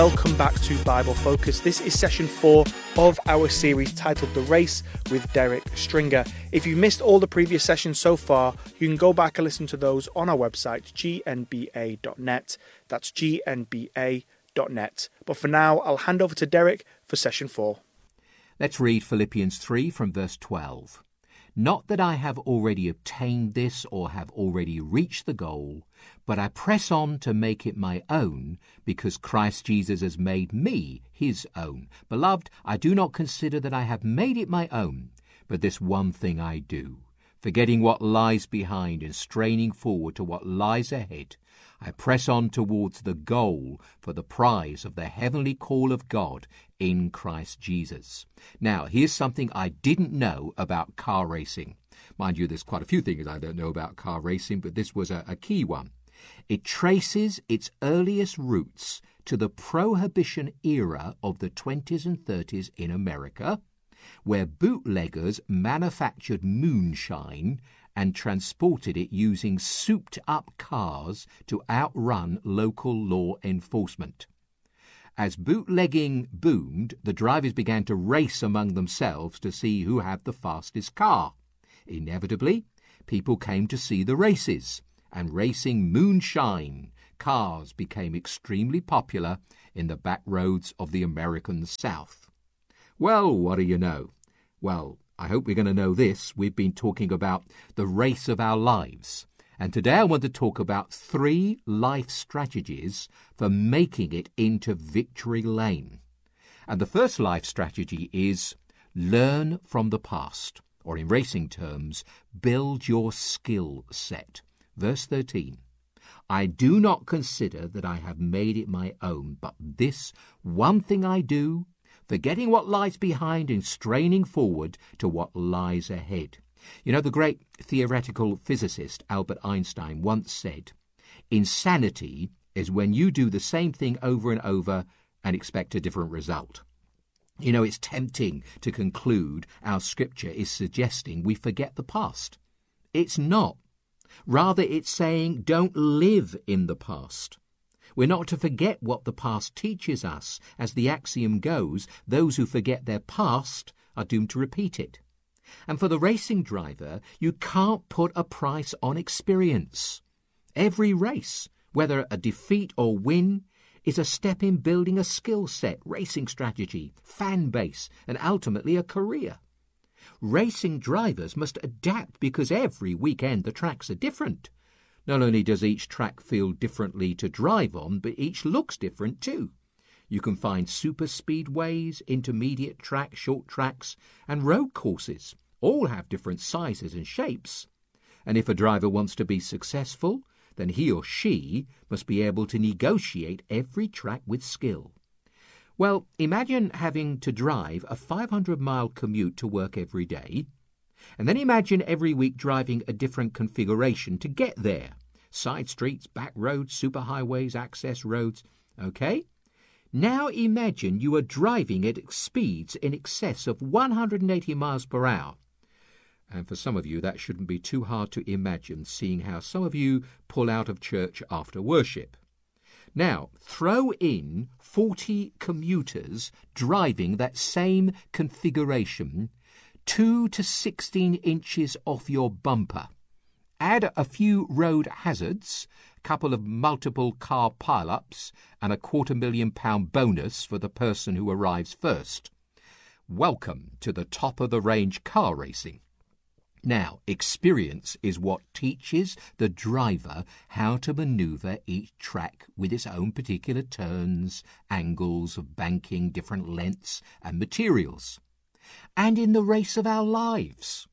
Welcome back to Bible Focus. This is session 4 of our series titled The Race with Derek Stringer. If you missed all the previous sessions so far, you can go back and listen to those on our website, gnba.net. That's gnba.net. But for now, I'll hand over to Derek for session 4. Let's read Philippians 3 from verse 12. Not that I have already obtained this or have already reached the goal, but I press on to make it my own, because Christ Jesus has made me his own. Beloved, I do not consider that I have made it my own, but this one thing I do, forgetting what lies behind and straining forward to what lies ahead, I press on towards the goal for the prize of the heavenly call of God in Christ Jesus. Now, here's something I didn't know about car racing. Mind you, there's quite a few things I don't know about car racing, but this was a key one. It traces its earliest roots to the Prohibition era of the 20s and 30s in America, where bootleggers manufactured moonshine and transported it using souped-up cars to outrun local law enforcement. As bootlegging boomed, the drivers began to race among themselves to see who had the fastest car. Inevitably, people came to see the races, and racing moonshine cars became extremely popular in the back roads of the American South. Well, what do you know? Well, I hope we're going to know this. We've been talking about the race of our lives. And today I want to talk about 3 life strategies for making it into victory lane. And the first life strategy is learn from the past, or in racing terms, build your skill set. Verse 13, I do not consider that I have made it my own, but this one thing I do, forgetting what lies behind and straining forward to what lies ahead. You know, the great theoretical physicist Albert Einstein once said, insanity is when you do the same thing over and over and expect a different result. You know, it's tempting to conclude our scripture is suggesting we forget the past. It's not. Rather, it's saying don't live in the past. We're not to forget what the past teaches us. As the axiom goes, those who forget their past are doomed to repeat it. And for the racing driver, you can't put a price on experience. Every race, whether a defeat or win, is a step in building a skill set, racing strategy, fan base, and ultimately a career. Racing drivers must adapt because every weekend the tracks are different. Not only does each track feel differently to drive on, but each looks different too. You can find super speedways, intermediate tracks, short tracks, and road courses. All have different sizes and shapes. And if a driver wants to be successful, then he or she must be able to negotiate every track with skill. Well, imagine having to drive a 500-mile commute to work every day, and then imagine every week driving a different configuration to get there. Side streets, back roads, superhighways, access roads. Okay? Now imagine you are driving at speeds in excess of 180 miles per hour. And for some of you, that shouldn't be too hard to imagine, seeing how some of you pull out of church after worship. Now, throw in 40 commuters driving that same configuration 2 to 16 inches off your bumper. Add a few road hazards, a couple of multiple car pile-ups, and a £250,000 bonus for the person who arrives first. Welcome to the top-of-the-range car racing. Now, experience is what teaches the driver how to maneuver each track with its own particular turns, angles of banking, different lengths and materials. And in the race of our lives,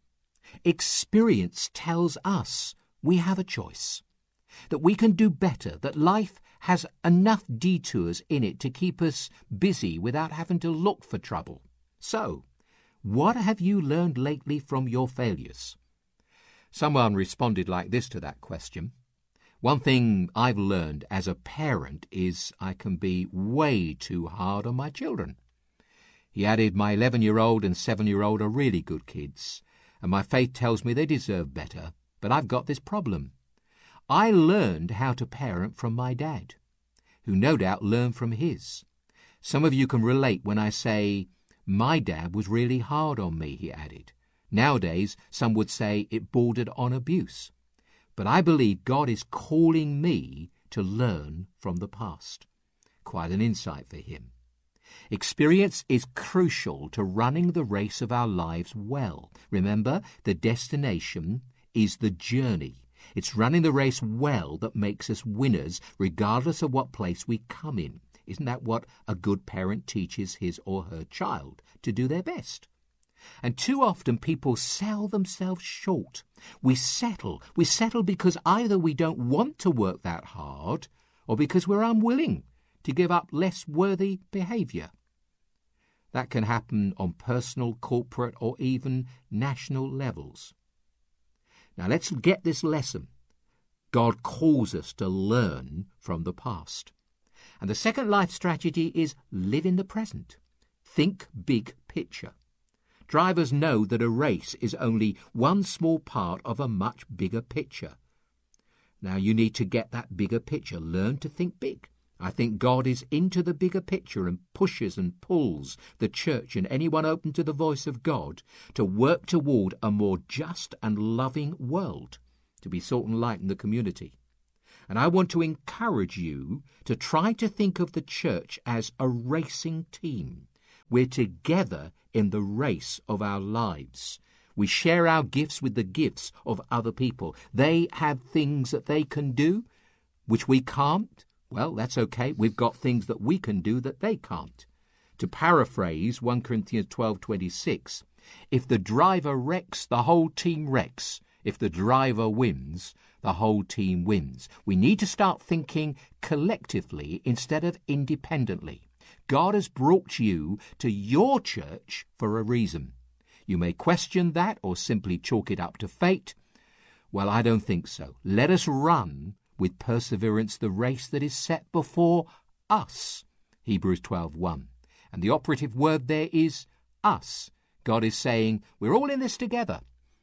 experience tells us we have a choice, that we can do better, that life has enough detours in it to keep us busy without having to look for trouble. So, what have you learned lately from your failures? Someone responded like this to that question. One thing I've learned as a parent is I can be way too hard on my children. He added, my 11-year-old and 7-year-old are really good kids, and my faith tells me they deserve better, but I've got this problem. I learned how to parent from my dad, who no doubt learned from his. Some of you can relate when I say, my dad was really hard on me, he added. Nowadays, some would say it bordered on abuse. But I believe God is calling me to learn from the past. Quite an insight for him. Experience is crucial to running the race of our lives well. Remember, the destination is the journey. It's running the race well that makes us winners, regardless of what place we come in. Isn't that what a good parent teaches his or her child? To do their best. And too often people sell themselves short. We settle because either we don't want to work that hard or because we're unwilling to give up less worthy behaviour. That can happen on personal, corporate, or even national levels. Now let's get this lesson. God calls us to learn from the past. And the second life strategy is live in the present. Think big picture. Drivers know that a race is only one small part of a much bigger picture. Now you need to get that bigger picture. Learn to think big. I think God is into the bigger picture and pushes and pulls the church and anyone open to the voice of God to work toward a more just and loving world, to be salt and light in the community. And I want to encourage you to try to think of the church as a racing team. We're together in the race of our lives. We share our gifts with the gifts of other people. They have things that they can do, which we can't. Well, that's okay. We've got things that we can do that they can't. To paraphrase 1 Corinthians 12:26, if the driver wrecks, the whole team wrecks. If the driver wins, the whole team wins. We need to start thinking collectively instead of independently. God has brought you to your church for a reason. You may question that or simply chalk it up to fate. Well, I don't think so. Let us run with perseverance the race that is set before us. Hebrews 12:1. And the operative word there is us. God is saying, we're all in this together.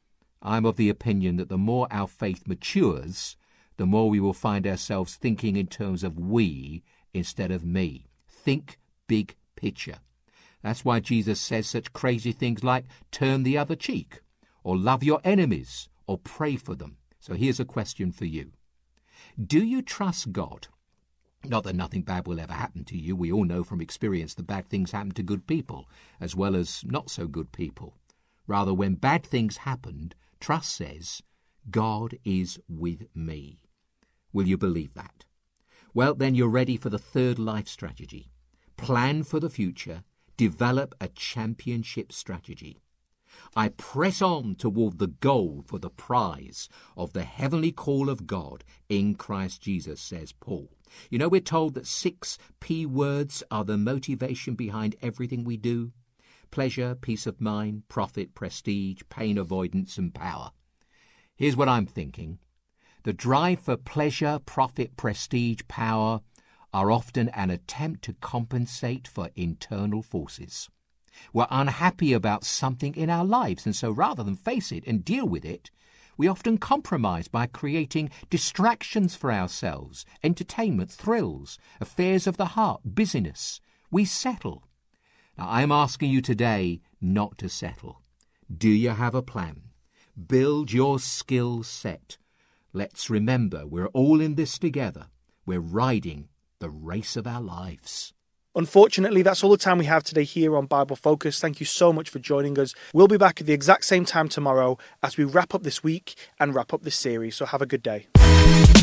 I'm of the opinion that the more our faith matures, the more we will find ourselves thinking in terms of we instead of me. Think big picture. That's why Jesus says such crazy things like turn the other cheek, or love your enemies, or pray for them. So here's a question for you. Do you trust God? Not that nothing bad will ever happen to you. We all know from experience that bad things happen to good people, as well as not so good people. Rather, when bad things happened, trust says, God is with me. Will you believe that? Well, then you're ready for the third life strategy. Plan for the future. Develop a championship strategy. I press on toward the goal for the prize of the heavenly call of God in Christ Jesus, says Paul. You know, we're told that 6 P words are the motivation behind everything we do. Pleasure, peace of mind, profit, prestige, pain avoidance, and power. Here's what I'm thinking. The drive for pleasure, profit, prestige, power are often an attempt to compensate for internal forces. We're unhappy about something in our lives, and so rather than face it and deal with it, we often compromise by creating distractions for ourselves, entertainment, thrills, affairs of the heart, busyness. We settle. Now, I'm asking you today not to settle. Do you have a plan? Build your skill set. Let's remember, we're all in this together. We're riding the race of our lives. Unfortunately, that's all the time we have today here on Bible Focus. Thank you so much for joining us. We'll be back at the exact same time tomorrow as we wrap up this week and wrap up this series. So have a good day.